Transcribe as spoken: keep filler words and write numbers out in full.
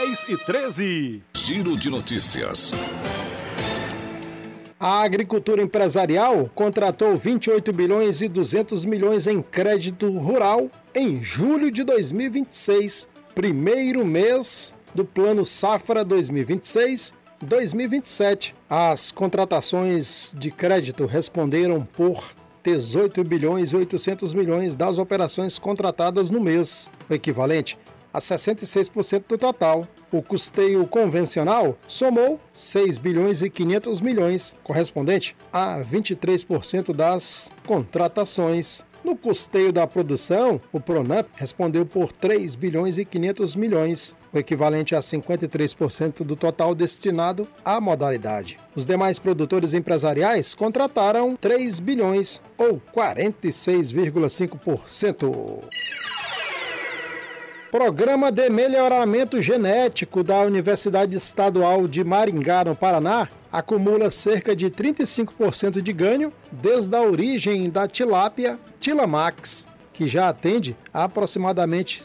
dez e treze. Giro de notícias. A agricultura empresarial contratou vinte e oito bilhões e duzentos milhões em crédito rural em julho de dois mil e vinte e seis, primeiro mês do Plano Safra dois mil e vinte e seis dois mil e vinte e sete. As contratações de crédito responderam por dezoito bilhões e oitocentos milhões das operações contratadas no mês, o equivalente a sessenta e seis por cento do total. O custeio convencional somou seis bilhões e quinhentos milhões, correspondente a vinte e três por cento das contratações. No custeio da produção, o Pronamp respondeu por três bilhões e quinhentos milhões, o equivalente a cinquenta e três por cento do total destinado à modalidade. Os demais produtores empresariais contrataram três bilhões, ou quarenta e seis vírgula cinco por cento. Programa de Melhoramento Genético da Universidade Estadual de Maringá, no Paraná, acumula cerca de trinta e cinco por cento de ganho desde a origem da tilápia Tilamax, que já atende a aproximadamente